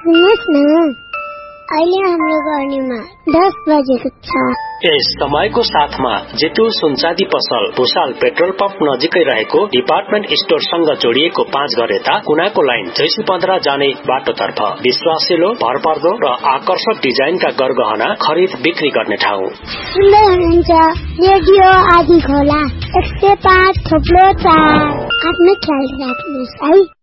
सुन्नुहोस् न, अहिले हाम्रो गर्नेमा 10 बजेको छ। यस समयको साथमा जेतु सुनचाँदी पसल भुसाल पेट्रोल पम्प नजिकै रहेको डिपार्टमेन्ट स्टोरसँग जोडिएको 5 घर यता कुनाको लाइन जैसी 15 जाने बाटोतर्फ विश्वासिलो, भरपर्दो र आकर्षक डिजाइनका गरगहना खरिद बिक्री गर्ने ठाउँ। सुन्दै हुनुहुन्छ रेडियो आदि खोला 105.4। आफ्नो ख्याल राख्नुहोस् है।